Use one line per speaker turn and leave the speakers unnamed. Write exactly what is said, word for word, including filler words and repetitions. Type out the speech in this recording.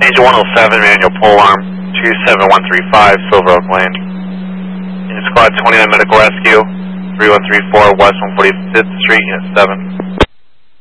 Angel one oh seven, manual pole arm, two seven one three five, Silver Oak Lane. Unit Squad twenty-nine Medical Rescue, three one three four West one forty-fifth Street, Unit seven.